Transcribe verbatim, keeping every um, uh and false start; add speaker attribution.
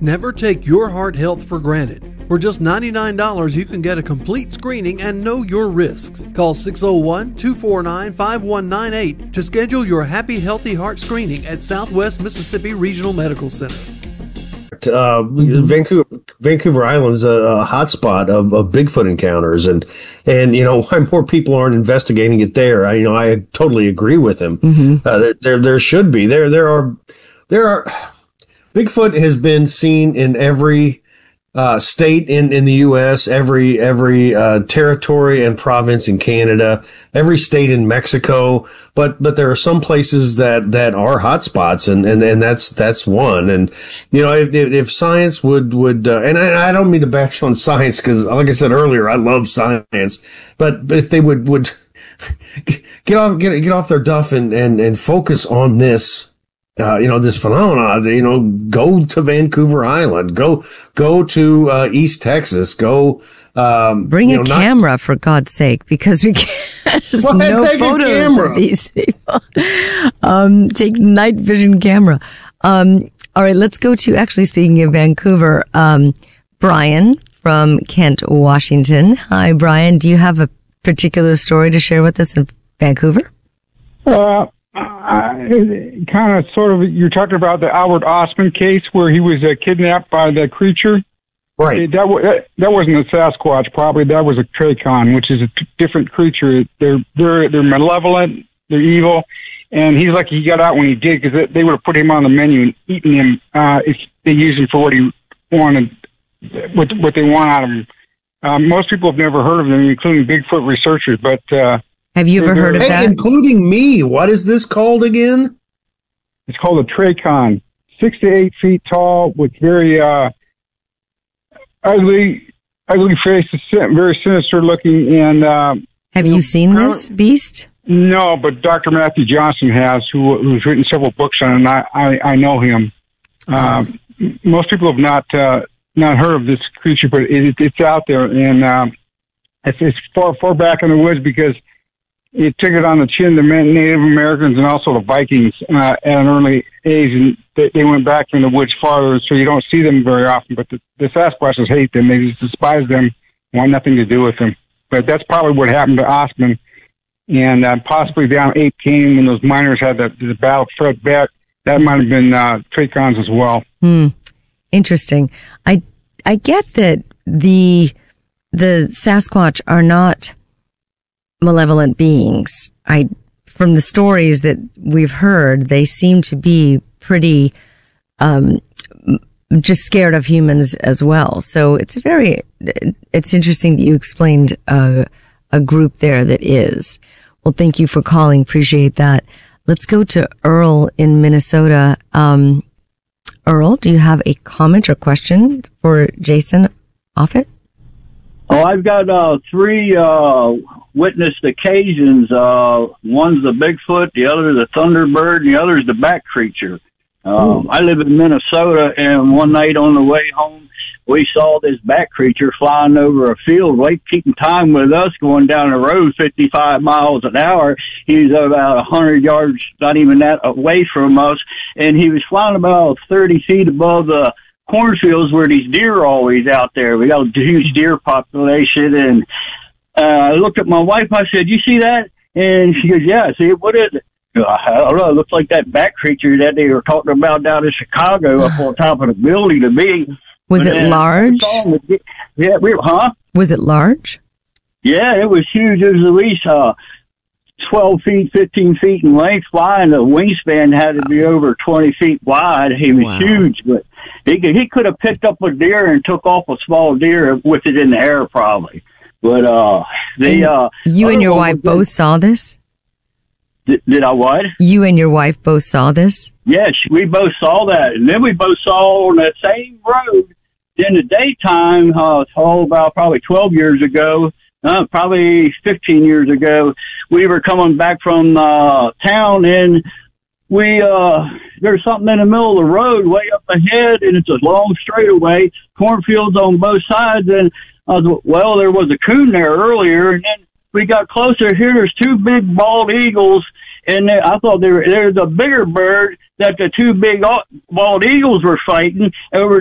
Speaker 1: Never take your heart health for granted. For just ninety-nine dollars, you can get a complete screening and know your risks. Call six oh one, two four nine, five one nine eight to schedule your Happy Healthy Heart screening at Southwest Mississippi Regional Medical Center.
Speaker 2: Uh, Vancouver, Vancouver Island's a, a hotspot of, of Bigfoot encounters, and and you know why more people aren't investigating it there. I you know I totally agree with him. Mm-hmm. Uh, there there should be there there are there are Bigfoot has been seen in every uh, state in, in the U S, every every uh, territory and province in Canada, every state in Mexico. But but there are some places that, that are hotspots, and, and, and that's that's one. And you know, if if science would would uh, and I, I don't mean to bash on science because, like I said earlier, I love science. But but if they would would get off get get off their duff and and, and focus on this. Uh, you know, this phenomenon, you know, go to Vancouver Island, go, go to, uh, East Texas, go, um,
Speaker 3: bring
Speaker 2: you
Speaker 3: a
Speaker 2: know,
Speaker 3: camera not, for God's sake, because we can't, there's
Speaker 2: well,
Speaker 3: no
Speaker 2: take
Speaker 3: photos
Speaker 2: a camera.
Speaker 3: of these people. um, take night vision camera. Um, all right, let's go to, actually speaking of Vancouver, um, Brian from Kent, Washington. Hi, Brian. Do you have a particular story to share with us in Vancouver?
Speaker 4: Uh, Uh, kind of, sort of, you're talking about the Albert Osman case where he was uh, kidnapped by the creature.
Speaker 2: Right.
Speaker 4: That, that that wasn't a Sasquatch, probably. That was a Trachon, which is a t- different creature. They're they're they're malevolent. They're evil, and he's lucky he got out when he did, because they, they would have put him on the menu and eaten him uh, if they used him for what he wanted, what what they want out of him. Uh, most people have never heard of them, including Bigfoot researchers, but. Uh,
Speaker 3: Have you ever heard of
Speaker 2: hey,
Speaker 3: that?
Speaker 2: Including me. What is this called again?
Speaker 4: It's called a Trachon. Six to eight feet tall, with very uh, ugly, ugly faces, very sinister looking. And uh,
Speaker 3: have you seen this beast?
Speaker 4: No, but Doctor Matthew Johnson has, who who's written several books on it, and I I, I know him. Uh, most people have not uh, not heard of this creature, but it, it's out there, and uh, it's, it's far far back in the woods, because it took it on the chin to Native Americans and also the Vikings uh, at an early age, and they, they went back in the woods farther, so you don't see them very often. But the, the Sasquatches hate them; they just despise them, want nothing to do with them. But that's probably what happened to Osman, and uh, possibly down Ape Canyon when those miners had the, the battle Fred Beck. That might have been uh, Trachons as well.
Speaker 3: Hmm. Interesting. I I get that the the Sasquatch are not malevolent beings. I, from the stories that we've heard, they seem to be pretty, um, just scared of humans as well. So it's a very, it's interesting that you explained uh, a group there that is. Well, thank you for calling. Appreciate that. Let's go to Earl in Minnesota. Um, Earl, do you have a comment or question for Jason Offutt?
Speaker 5: Oh, I've got uh, three uh, witnessed occasions. Uh, one's the Bigfoot, the other the Thunderbird, and the other is the Bat Creature. Um, I live in Minnesota, and one night on the way home, we saw this Bat Creature flying over a field, right, keeping time with us, going down the road fifty-five miles an hour. He was about one hundred yards, not even that, away from us, and he was flying about thirty feet above the cornfields where these deer are always out there. We got a huge deer population, and uh, I looked at my wife. I said, "You see that?" And she goes, "Yeah." I said, "What is it?" I don't know. It looks like that Bat Creature that they were talking about down in Chicago up on top of the building to me.
Speaker 3: Was it large?
Speaker 5: Yeah, we were, huh?
Speaker 3: Was it large?
Speaker 5: Yeah, it was huge. It was at least uh, twelve feet, fifteen feet in length flying. The wingspan had to be over twenty feet wide. He was
Speaker 3: Wow.
Speaker 5: huge, but he could, he could have picked up a deer and took off a small deer with it in the air probably. But uh, they, uh,
Speaker 3: you and your wife both saw this?
Speaker 5: Did, did I what?
Speaker 3: You and your wife both saw this?
Speaker 5: Yes, we both saw that. And then we both saw on that same road in the daytime, uh, oh, about probably twelve years ago, uh, probably fifteen years ago, we were coming back from uh, town, and we, uh, there's something in the middle of the road way up ahead, and it's a long straightaway, cornfields on both sides, and I was, well, there was a coon there earlier, and then we got closer here, there's two big bald eagles, and I thought they were, there's a bigger bird that the two big bald eagles were fighting over